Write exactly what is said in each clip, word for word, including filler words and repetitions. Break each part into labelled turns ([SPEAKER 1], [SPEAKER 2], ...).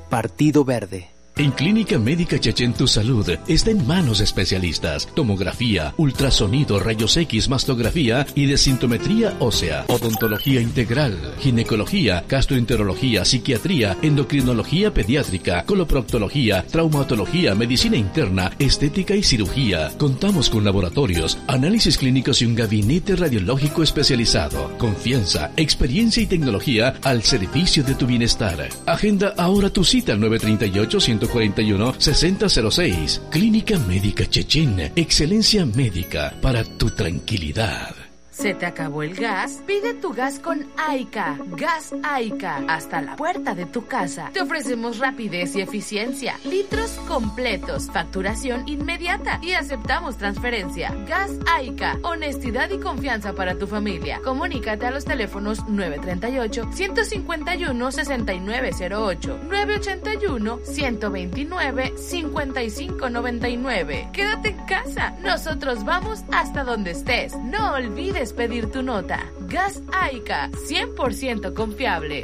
[SPEAKER 1] Partido Verde.
[SPEAKER 2] En Clínica Médica Chechen tu salud está en manos de especialistas. Tomografía, ultrasonido, rayos X, mastografía y desintometría ósea. Odontología integral, ginecología, gastroenterología, psiquiatría, endocrinología pediátrica, coloproctología, traumatología, medicina interna, estética y cirugía. Contamos con laboratorios, análisis clínicos y un gabinete radiológico especializado. Confianza, experiencia y tecnología al servicio de tu bienestar. Agenda ahora tu cita al nueve tres ocho, uno cuatro uno, seis cero cero seis. Clínica Médica Chechen. Excelencia médica para tu tranquilidad.
[SPEAKER 3] ¿Se te acabó el gas? Pide tu gas con Aica. Gas Aica. Hasta la puerta de tu casa. Te ofrecemos rapidez y eficiencia. Litros completos. Facturación inmediata. Y aceptamos transferencia. Gas Aica. Honestidad y confianza para tu familia. Comunícate a los teléfonos nueve tres ocho, uno cinco uno, seis nueve cero ocho, nueve ocho uno, uno dos nueve, cinco cinco nueve nueve. Quédate en casa. Nosotros vamos hasta donde estés. No olvides pedir tu nota. Gas Aica, cien por ciento confiable.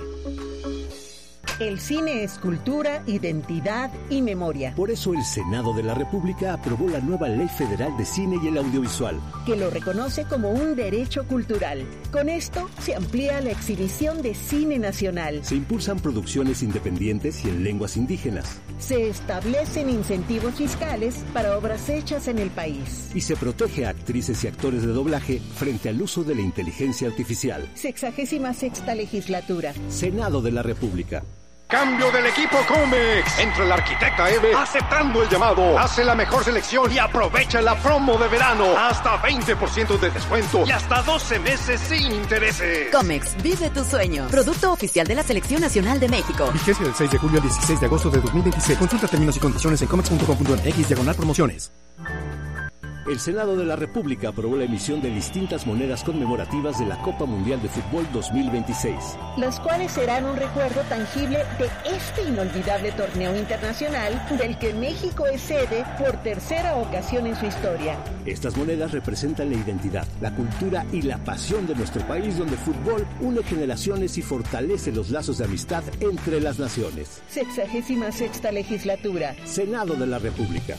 [SPEAKER 4] El cine es cultura, identidad y memoria.
[SPEAKER 5] Por eso el Senado de la República aprobó la nueva Ley Federal de Cine y el Audiovisual,
[SPEAKER 4] que lo reconoce como un derecho cultural. Con esto se amplía la exhibición de cine nacional.
[SPEAKER 5] Se impulsan producciones independientes y en lenguas indígenas.
[SPEAKER 4] Se establecen incentivos fiscales para obras hechas en el país.
[SPEAKER 5] Y se protege a actrices y actores de doblaje frente al uso de la inteligencia artificial.
[SPEAKER 4] Sexagésima sexta legislatura.
[SPEAKER 5] Senado de la República.
[SPEAKER 6] Cambio del equipo Comex. Entra la arquitecta Eve aceptando el llamado. Hace la mejor selección y aprovecha la promo de verano. Hasta veinte por ciento de descuento y hasta doce meses sin intereses.
[SPEAKER 7] Comex, vive tus sueños. Producto oficial de la Selección Nacional de México.
[SPEAKER 8] Vigencia del seis de julio al dieciséis de agosto de dos mil veintiséis. Consulta términos y condiciones en comex punto com punto m x diagonal promociones.
[SPEAKER 5] El Senado de la República aprobó la emisión de distintas monedas conmemorativas de la Copa Mundial de Fútbol dos mil veintiséis.
[SPEAKER 4] Las cuales serán un recuerdo tangible de este inolvidable torneo internacional del que México es sede por tercera ocasión en su historia.
[SPEAKER 5] Estas monedas representan la identidad, la cultura y la pasión de nuestro país, donde el fútbol une generaciones y fortalece los lazos de amistad entre las naciones.
[SPEAKER 4] Sexagésima sexta legislatura.
[SPEAKER 5] Senado de la República.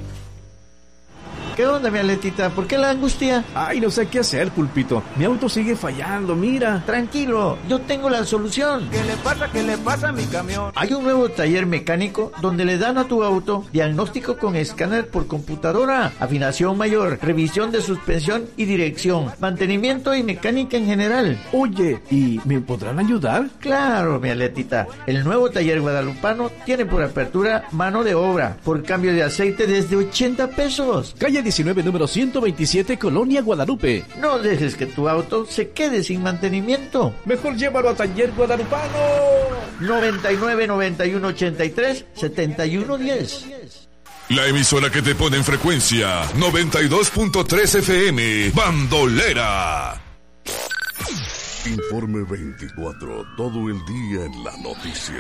[SPEAKER 9] ¿Qué onda, mi Aletita? ¿Por qué la angustia?
[SPEAKER 10] Ay, no sé qué hacer, Pulpito. Mi auto sigue fallando, mira.
[SPEAKER 9] Tranquilo, yo tengo la solución.
[SPEAKER 11] ¿Qué le pasa? ¿Qué le pasa a mi camión?
[SPEAKER 9] Hay un nuevo taller mecánico donde le dan a tu auto diagnóstico con escáner por computadora, afinación mayor, revisión de suspensión y dirección, mantenimiento y mecánica en general.
[SPEAKER 10] Oye, ¿y me podrán ayudar?
[SPEAKER 9] Claro, mi Aletita. El nuevo taller guadalupano tiene por apertura mano de obra, por cambio de aceite desde ochenta pesos.
[SPEAKER 2] Calle diecinueve, número ciento veintisiete, Colonia Guadalupe.
[SPEAKER 9] No dejes que tu auto se quede sin mantenimiento.
[SPEAKER 10] Mejor llévalo a Taller Guadalupano.
[SPEAKER 9] noventa y nueve, noventa y uno, ochenta y tres, setenta y uno, diez.
[SPEAKER 12] La emisora que te pone en frecuencia noventa y dos punto tres F M, Bandolera.
[SPEAKER 13] Informe veinticuatro, todo el día en la noticia.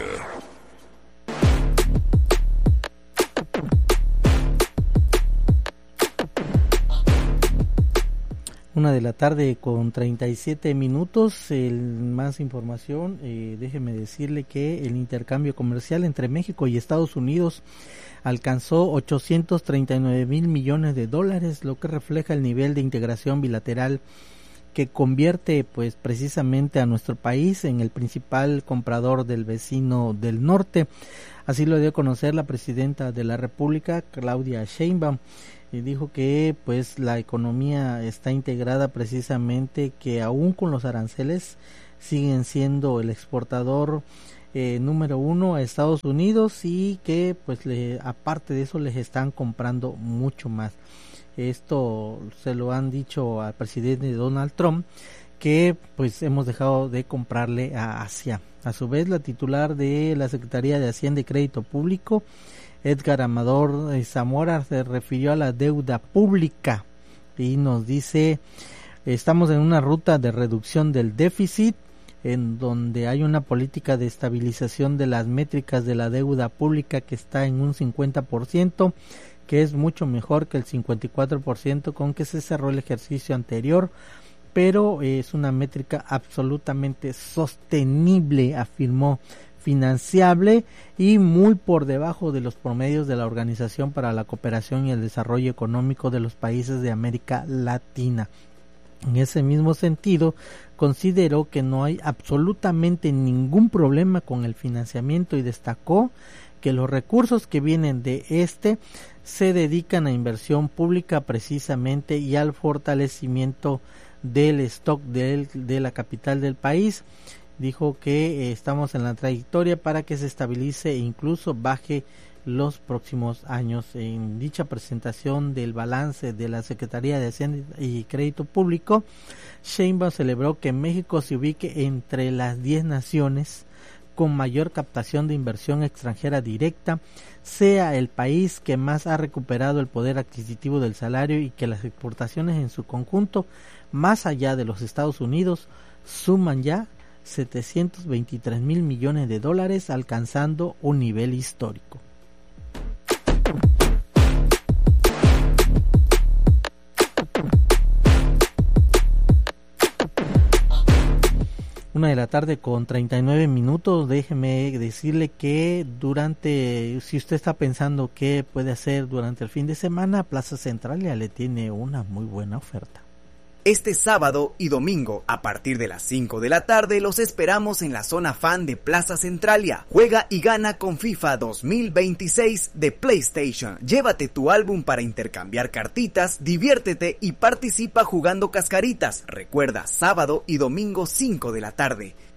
[SPEAKER 14] Una de la tarde con treinta y siete minutos. El, más información, eh, déjeme decirle que el intercambio comercial entre México y Estados Unidos alcanzó ochocientos treinta y nueve mil millones de dólares, lo que refleja el nivel de integración bilateral que convierte pues precisamente a nuestro país en el principal comprador del vecino del norte. Así lo dio a conocer la presidenta de la República, Claudia Sheinbaum, y dijo que pues la economía está integrada precisamente, que aún con los aranceles siguen siendo el exportador eh, número uno a Estados Unidos, y que pues le, aparte de eso les están comprando mucho más. Esto se lo han dicho al presidente Donald Trump, que pues hemos dejado de comprarle a Asia. A su vez, la titular de la Secretaría de Hacienda y Crédito Público, Edgar Amador Zamora, se refirió a la deuda pública y nos dice: estamos en una ruta de reducción del déficit, en donde hay una política de estabilización de las métricas de la deuda pública que está en un cincuenta por ciento, que es mucho mejor que el cincuenta y cuatro por ciento con que se cerró el ejercicio anterior, pero es una métrica absolutamente sostenible, afirmó financiable y muy por debajo de los promedios de la Organización para la Cooperación y el Desarrollo Económico de los países de América Latina. En ese mismo sentido, consideró que no hay absolutamente ningún problema con el financiamiento y destacó que los recursos que vienen de este se dedican a inversión pública precisamente y al fortalecimiento del stock de, de la capital del país. Dijo que eh, estamos en la trayectoria para que se estabilice e incluso baje los próximos años. En dicha presentación del balance de la Secretaría de Hacienda y Crédito Público, Sheinbaum celebró que México se ubique entre las diez naciones con mayor captación de inversión extranjera directa, sea el país que más ha recuperado el poder adquisitivo del salario y que las exportaciones en su conjunto, más allá de los Estados Unidos, suman ya setecientos veintitrés mil millones de dólares, alcanzando un nivel histórico. Una de la tarde con treinta y nueve minutos. Déjeme decirle que durante, si usted está pensando qué puede hacer durante el fin de semana, Plaza Centralia le tiene una muy buena oferta.
[SPEAKER 1] Este sábado y domingo, a partir de las cinco de la tarde, los esperamos en la zona fan de Plaza Centralia. Juega y gana con FIFA dos mil veintiséis de PlayStation. Llévate tu álbum para intercambiar cartitas, diviértete y participa jugando cascaritas. Recuerda, sábado y domingo cinco de la tarde.